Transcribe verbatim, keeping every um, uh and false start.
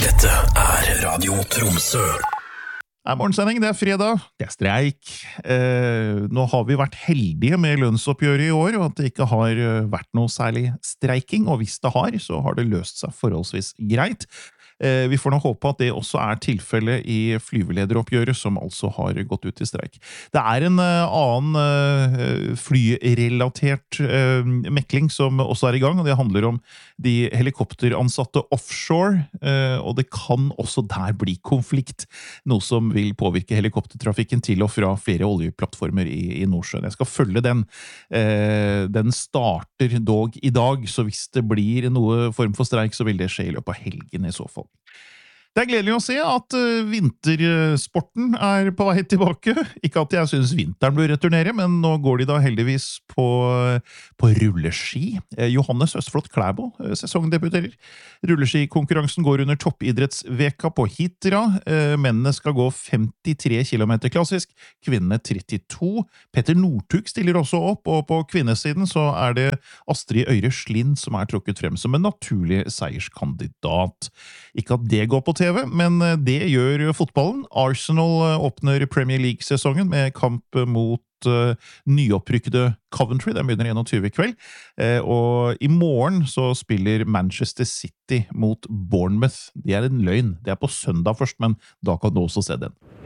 Dette er Radio Tromsø. Det er morgensending, det er fredag, det er streik. Eh, nå har vi vært heldige med lønnsoppgjøret i år, og at det ikke har vært noe særlig streiking, og hvis det har, så har det løst seg forholdsvis greit. Eh, vi får nå håpe at det også er tilfellet i flyvelederoppgjøret, som altså har gått ut i streik. Det er en uh, annen uh, flyrelatert uh, mekling som også er i gang, og det handler om de helikopteransatte offshore, uh, og det kan også der bli konflikt, noe som vil påvirke helikoptertrafikken til og fra flere oljeplattformer i, i Nordsjøen. Jeg skal følge den. Uh, den starter dog i dag, så hvis det blir noe form for streik, så vil det skje i løpet av helgen i så fall. Det er gledelig å se at vintersporten er på vei tilbake. Ikke at jeg synes vinteren bør returnere, men nå går de da heldigvis på, på rulleski. Johannes Østflot Klæbo sesongdebuterer. Rulleskikonkurransen går under toppidrettsveka på Hitra. Mennene skal gå femtitre kilometer klassisk, kvinnene trettito. Petter Northug stiller også opp, og på kvinnesiden så er det Astrid Øyre Slind som er trukket frem som en naturlig seierskandidat. Ikke at det går på T V, men det gjør fotballen. Arsenal åpner Premier League-sesongen med kamp mot uh, nyopprykkede Coventry. Den begynner enogtyve i kveld. Uh, og i morgen så spiller Manchester City mot Bournemouth. Det er en løgn. Det er på søndag først, men da kan du også se den.